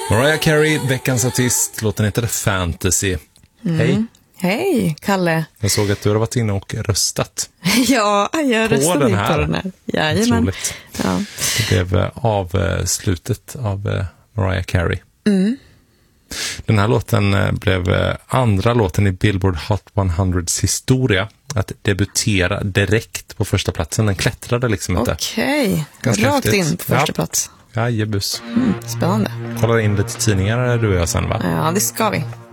Mariah Carey, veckans artist. Låten heter Fantasy. Hej. Hej, Kalle. Jag såg att du har varit inne och röstat. Ja, jag röstade på den här. Jajamän. Otroligt. Ja. Det blev avslutet av Mariah Carey. Den här låten blev andra låten i Billboard Hot 100s historia att debutera direkt på första platsen. Den klättrade liksom inte. Okej, rakt häftigt. in på första plats. Ja, jebus. Spännande. Kollar in lite tidningar du och jag sen, va? Ja, det ska vi.